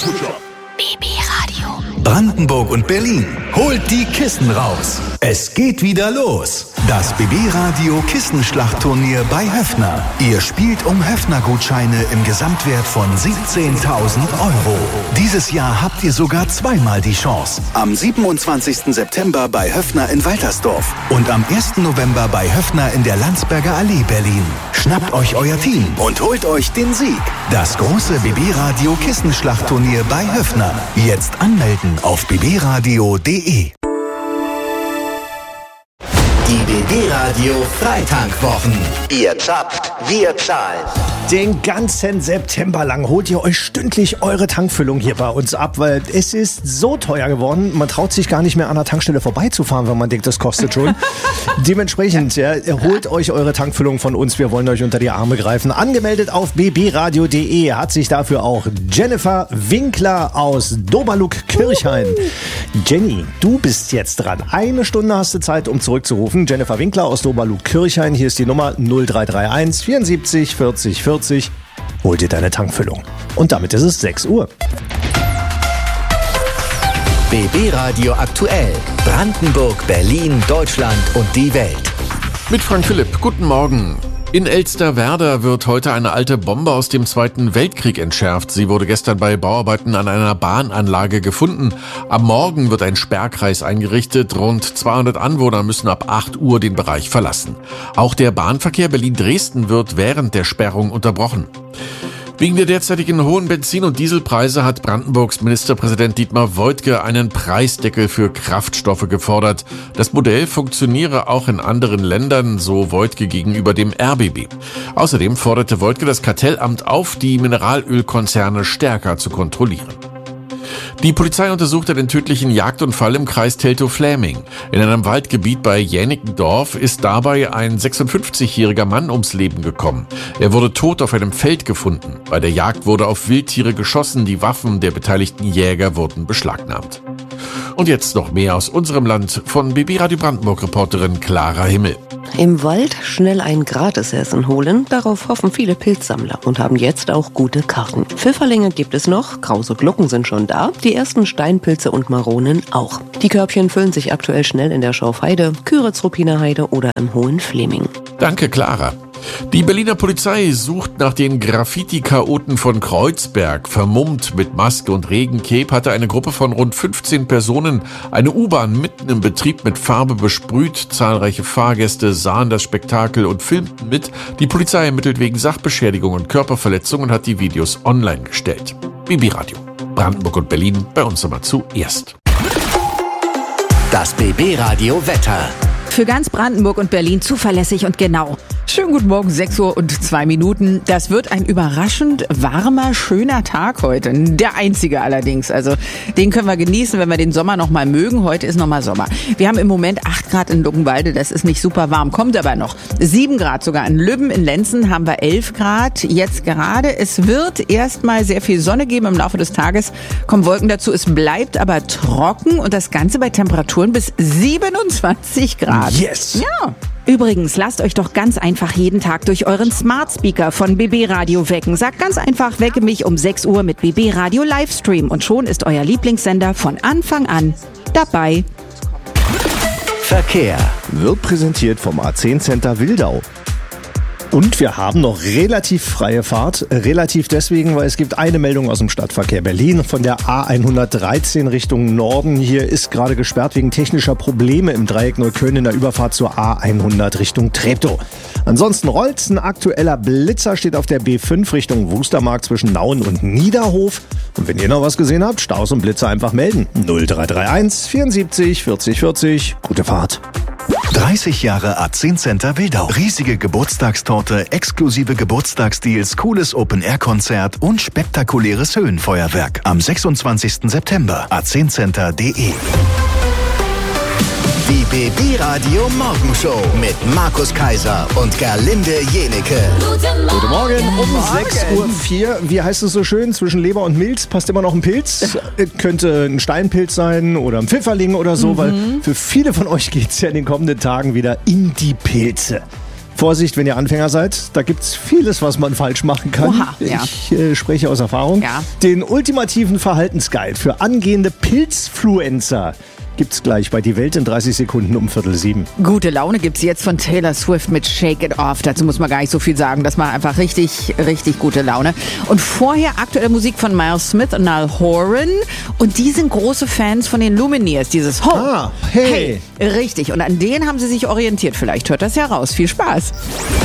BB Radio. Brandenburg und Berlin, holt die Kissen raus. Es geht wieder los. Das BB Radio Kissenschlachtturnier bei Höffner. Ihr spielt um Höffner-Gutscheine im Gesamtwert von 17.000 €. Dieses Jahr habt ihr sogar zweimal die Chance. Am 27. September bei Höffner in Waltersdorf und am 1. November bei Höffner in der Landsberger Allee Berlin. Schnappt euch euer Team und holt euch den Sieg. Das große BB Radio Kissenschlachtturnier bei Höffner. Jetzt anmelden auf bbradio.de. Die BB Radio Freitankwwochen. Ihr zapft, wir zahlen. Den ganzen September lang holt ihr euch stündlich eure Tankfüllung hier bei uns ab, weil es ist so teuer geworden, man traut sich gar nicht mehr an der Tankstelle vorbeizufahren, wenn man denkt, das kostet schon. Dementsprechend, holt euch eure Tankfüllung von uns, wir wollen euch unter die Arme greifen. Angemeldet auf bbradio.de hat sich dafür auch Jennifer Winkler aus Doberlug-Kirchhain. Jenny, du bist jetzt dran. 1 Stunde hast du Zeit, um zurückzurufen. Jennifer Winkler aus Doberlug-Kirchhain, hier ist die Nummer 0331 74 40 40. Hol dir deine Tankfüllung. Und damit ist es 6 Uhr. BB Radio aktuell. Brandenburg, Berlin, Deutschland und die Welt. Mit Frank Philipp. Guten Morgen. In Elsterwerda wird heute eine alte Bombe aus dem Zweiten Weltkrieg entschärft. Sie wurde gestern bei Bauarbeiten an einer Bahnanlage gefunden. Am Morgen wird ein Sperrkreis eingerichtet. Rund 200 Anwohner müssen ab 8 Uhr den Bereich verlassen. Auch der Bahnverkehr Berlin-Dresden wird während der Sperrung unterbrochen. Wegen der derzeitigen hohen Benzin- und Dieselpreise hat Brandenburgs Ministerpräsident Dietmar Woidke einen Preisdeckel für Kraftstoffe gefordert. Das Modell funktioniere auch in anderen Ländern, so Woidke gegenüber dem RBB. Außerdem forderte Woidke das Kartellamt auf, die Mineralölkonzerne stärker zu kontrollieren. Die Polizei untersuchte den tödlichen Jagdunfall im Kreis Teltow-Fläming. In einem Waldgebiet bei Jänickendorf ist dabei ein 56-jähriger Mann ums Leben gekommen. Er wurde tot auf einem Feld gefunden. Bei der Jagd wurde auf Wildtiere geschossen, die Waffen der beteiligten Jäger wurden beschlagnahmt. Und jetzt noch mehr aus unserem Land von BB Radio Brandenburg-Reporterin Clara Himmel. Im Wald schnell ein Gratisessen holen, darauf hoffen viele Pilzsammler und haben jetzt auch gute Karten. Pfifferlinge gibt es noch, krause Glucken sind schon da, die ersten Steinpilze und Maronen auch. Die Körbchen füllen sich aktuell schnell in der Schorfheide, Küritz-Ruppiner Heide oder im Hohen Fleming. Danke, Clara. Die Berliner Polizei sucht nach den Graffiti-Chaoten von Kreuzberg. Vermummt mit Maske und Regencape hatte eine Gruppe von rund 15 Personen eine U-Bahn mitten im Betrieb mit Farbe besprüht. Zahlreiche Fahrgäste sahen das Spektakel und filmten mit. Die Polizei ermittelt wegen Sachbeschädigung und Körperverletzung und hat die Videos online gestellt. BB Radio. Brandenburg und Berlin bei uns immer zuerst. Das BB Radio Wetter. Für ganz Brandenburg und Berlin zuverlässig und genau. Schönen guten Morgen, 6 Uhr und 2 Minuten. Das wird ein überraschend warmer, schöner Tag heute. Der einzige allerdings. Also den können wir genießen, wenn wir den Sommer noch mal mögen. Heute ist noch mal Sommer. Wir haben im Moment 8 Grad in Luckenwalde. Das ist nicht super warm, kommt aber noch. 7 Grad sogar in Lübben. In Lenzen haben wir 11 Grad. Jetzt gerade. Es wird erstmal sehr viel Sonne geben im Laufe des Tages. Kommen Wolken dazu. Es bleibt aber trocken und das Ganze bei Temperaturen bis 27 Grad. Yes! Ja. Übrigens, lasst euch doch ganz einfach jeden Tag durch euren Smart Speaker von BB Radio wecken. Sagt ganz einfach, wecke mich um 6 Uhr mit BB Radio Livestream und schon ist euer Lieblingssender von Anfang an dabei. Verkehr Wird präsentiert vom A10 Center Wildau. Und wir haben noch relativ freie Fahrt. Relativ deswegen, weil es gibt eine Meldung aus dem Stadtverkehr Berlin von der A113 Richtung Norden. Hier ist gerade gesperrt wegen technischer Probleme im Dreieck Neukölln in der Überfahrt zur A100 Richtung Treptow. Ansonsten rollt's. Ein aktueller Blitzer steht auf der B5 Richtung Wustermarkt zwischen Nauen und Niederhof. Und wenn ihr noch was gesehen habt, Staus und Blitzer einfach melden. 0331 74 40 40. Gute Fahrt. 30 Jahre A10 Center Wildau. Riesige Geburtstagstorte, exklusive Geburtstagsdeals, cooles Open-Air-Konzert und spektakuläres Höhenfeuerwerk. Am 26. September. a10center.de. Die BB Radio Morgenshow mit Markus Kaiser und Gerlinde Jenecke. Guten Morgen um 6.04 Uhr. Wie heißt es so schön? Zwischen Leber und Milz passt immer noch ein Pilz. Könnte ein Steinpilz sein oder ein Pfifferling oder so, weil für viele von euch geht es ja in den kommenden Tagen wieder in die Pilze. Vorsicht, wenn ihr Anfänger seid, da gibt's vieles, was man falsch machen kann. Oha, ja. Ich spreche aus Erfahrung. Ja. Den ultimativen Verhaltensguide für angehende Pilzfluencer gibt's gleich bei Die Welt in 30 Sekunden um 6:45. Gute Laune gibt's jetzt von Taylor Swift mit Shake It Off. Dazu muss man gar nicht so viel sagen. Das macht einfach richtig, richtig gute Laune. Und vorher aktuelle Musik von Miles Smith und Niall Horan. Und die sind große Fans von den Lumineers. Dieses Ho, hey. Richtig. Und an denen haben sie sich orientiert. Vielleicht hört das ja raus. Viel Spaß.